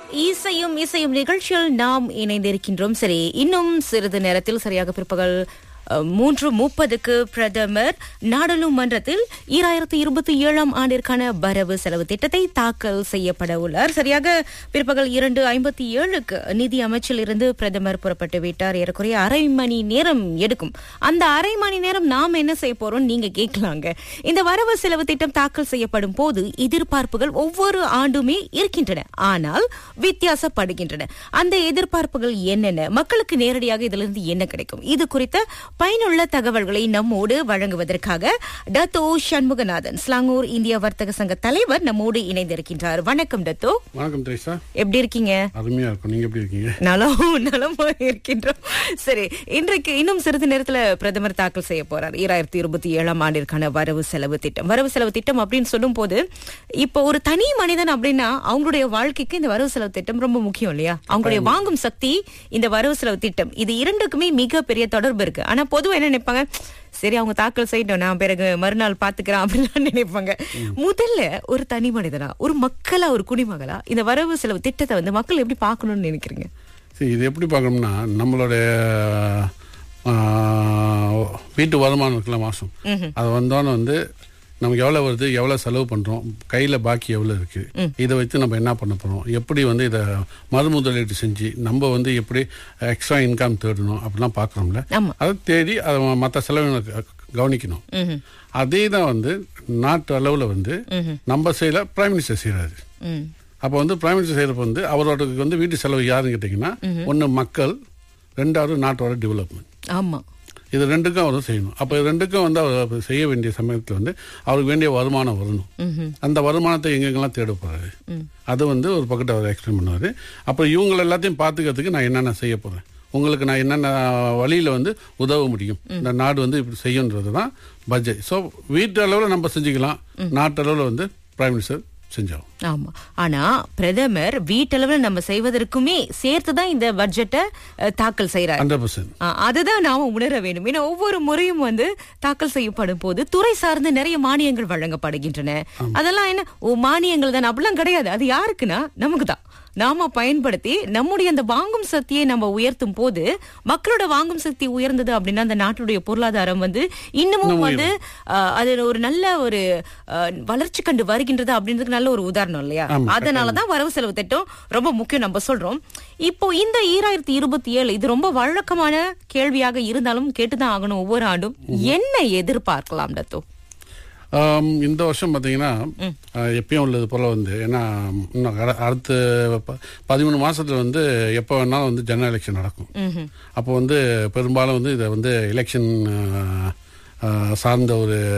இசையும் இசையும் நிகழ்ச்சியில் நாம் இணைந்திருக்கின்றோம். சரி, இன்னும் சிறிது நேரத்தில் சரியாக பிற்பகல் 3:30க்கு பிரதமர் நாடாளுமன்றத்தில் 2027 ஆண்டிற்கான வரவு செலவு திட்டத்தை தாக்கல் செய்யப்பட உள்ளார். சரியாக பிற்பகல் 2:57க்கு நிதி அமைச்சில் இருந்து பிரதமர் புறப்பட்டு விட்டார். ஏறக்குறைய அரை மணி நேரம் எடுக்கும். அந்த அரை மணி நேரம் நாம் என்ன செய்ய போறோம் நீங்க கேட்கலாங்க. இந்த வரவு செலவு திட்டம் தாக்கல் செய்யப்படும் போது எதிர்பார்ப்புகள் ஒவ்வொரு ஆண்டுமே இருக்கின்றன, ஆனால் வித்தியாசப்படுகின்றன. அந்த எதிர்பார்ப்புகள் என்னென்ன, மக்களுக்கு நேரடியாக இதிலிருந்து என்ன கிடைக்கும், இது குறித்த பயனுள்ள தகவல்களை நம்மோடு வழங்குவதற்காக டத்தோ சண்முகநாதன், ஸ்லாங்கூர் இந்திய வர்த்தக சங்க தலைவர், நம்மோடு இணைந்திருக்கின்றார். வணக்கம் டத்தோ. வணக்கம் திரேசா. எப்படி இருக்கீங்க? அருமையா இருக்கும். நீங்க எப்படி இருக்கீங்க? நலமா இருக்கின்றோம். சரி, இன்றைக்கு இன்னும் சிறிது நேரத்துல பிரதமர் தாக்கல் செய்ய போறார் 2027 ஆண்டிற்கான வரவு செலவு திட்டம். வரவு செலவு திட்டம் அப்படின்னு சொல்லும் போது, இப்போ ஒரு தனி மனிதன் அப்படின்னா அவங்களுடைய வாழ்க்கைக்கு இந்த வரவு செலவு திட்டம் ரொம்ப முக்கியம் இல்லையா? அவங்களுடைய வாங்கும் சக்தி, இந்த வரவு செலவு திட்டம், இது இரண்டுக்குமே மிக பெரிய தொடர்பு இருக்கு. ஆனா பொதுவா என்ன நினைப்பாங்க, சரி அவங்க தாக்கல் செய்யட்டும், நான் பிறகு மறுநாள் பாத்துக்கிறேன் அப்படின்னு நினைப்பாங்க. முதல்ல ஒரு தனி மனிதனா, ஒரு மக்களா, ஒரு குடிமகளா இந்த வரவு செலவு திட்டத்தை வந்து மக்கள் எப்படி பார்க்கணும்னு நினைக்கிறீங்க? சரி, இது எப்படி பார்க்கணும்னா, நம்மளுடைய வீட்டு வருமானம் இருக்குல்ல மாசம், அது வந்தோன்னு வந்து நமக்கு எவ்வளவு வருது, எவ்வளவு செலவு பண்றோம், கையில பாக்கி எவ்வளவு இருக்கு, இதை வச்சு நம்ம என்ன பண்ண போறோம், எப்படி வந்து இதை மறுமுதலீடு செஞ்சு நம்ம வந்து எப்படி எக்ஸ்ட்ரா இன்கம் தேடணும் அப்படிலாம் பாக்குறோம்ல. அதை தேடி அதை மற்ற செலவின கவனிக்கணும். அதே தான் வந்து நாட்டு அளவுல வந்து நம்ம செய்யல, பிரைம் மினிஸ்டர் செய்யறாரு. அப்ப வந்து பிரைம் மினிஸ்டர் செய்யறப்ப வந்து அவரோட வந்து வீட்டு செலவு யாருன்னு கேட்டீங்கன்னா, ஒன்னு மக்கள், ரெண்டாவது நாட்டோட டெவலப்மெண்ட். ஆமா, இது ரெண்டுக்கும் அவர் செய்யணும். அப்ப ரெண்டுக்கும் வந்து அவர் செய்ய வேண்டிய சமயத்துல வந்து அவருக்கு வேண்டிய வருமானம் வரணும். அந்த வருமானத்தை எங்கெங்கெல்லாம் தேட போறாரு, அது வந்து ஒரு பக்கத்தை அவர் எக்ஸ்பிளைன் பண்ணுவாரு. அப்புறம் இவங்க எல்லாத்தையும் பாத்துக்கிறதுக்கு நான் என்னென்ன செய்ய போறேன், உங்களுக்கு நான் என்னென்ன வழியில வந்து உதவ முடியும், இந்த நாடு வந்து இப்படி செய்யுன்றதுதான் பட்ஜெட். ஸோ வீட்டு அளவில் நம்ம செஞ்சுக்கலாம், நாட்டு அளவில் வந்து பிரைம் மினிஸ்டர் செஞ்சோம். ஆமா, ஆனா பிரதமர் வீட்டளவில் நம்ம செய்வதற்குமே சேர்த்துதான் இந்த பட்ஜெட்டை தாக்கல் செய்யறாரு. 100%. அதுதான் நாம உணர வேண்டும். ஏன்னா ஒவ்வொரு முறையும் வந்து தாக்கல் செய்யப்படும் போது துறை சார்ந்து நிறைய மானியங்கள் வழங்கப்படுகின்றன. அதெல்லாம் என்ன மானியங்கள் தானே, அப்படிலாம் கிடையாது. அது யாருக்குன்னா நமக்கு தான். நாம பயன்படுத்தி நம்முடைய அந்த வாங்கும் சக்தியை நம்ம உயர்த்தும் போது, மக்களோட வாங்கும் சக்தி உயர்ந்தது அப்படின்னா அந்த நாட்டுடைய பொருளாதாரம் வந்து இன்னமும் வந்து அது ஒரு நல்ல ஒரு வளர்ச்சி கண்டு வருகின்றது அப்படின்றதுக்கு நல்ல ஒரு உதாரணம் இல்லையா? அதனாலதான் வரவு செலவு திட்டம் ரொம்ப முக்கியம் நம்ம சொல்றோம். இப்போ இந்த 2027 இது ரொம்ப வழக்கமான கேள்வியாக இருந்தாலும் கேட்டுதான் ஆகணும். ஒவ்வொரு ஆண்டும் என்ன எதிர்பார்க்கலாம் டத்தோ? இந்த வருஷம் பாத்தீங்கன்னா எப்பயும் உள்ளது போல வந்து, ஏன்னா இன்னும் அடுத்த 13 மாசத்துல வந்து எப்ப வேணாலும் வந்து ஜெனரல் எலெக்ஷன் நடக்கும். அப்போ வந்து பெரும்பாலும் வந்து இதை வந்து எலெக்ஷன் சார்ந்த ஒரு